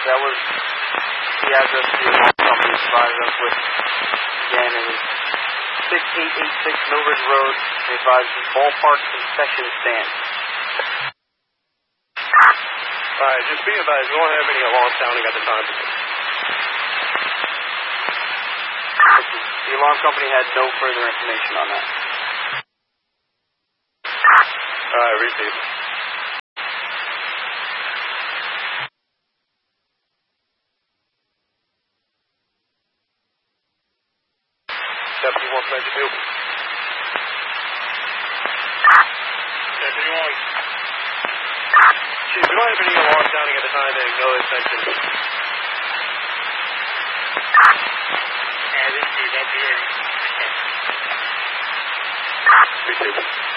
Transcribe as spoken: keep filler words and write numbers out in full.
That was the address the alarm company provided us with. Again, it was six eight eight six Millridge Road. They advised the ballpark concession stand. Alright, just be advised, we won't have any alarm sounding at the time. The alarm company had no further information on that. Alright, receive. Deputy one, thank you. Deputy one. Chief, we don't have any alarm sounding at the time, and no attention. Uh, receive, I'll be here. Receive.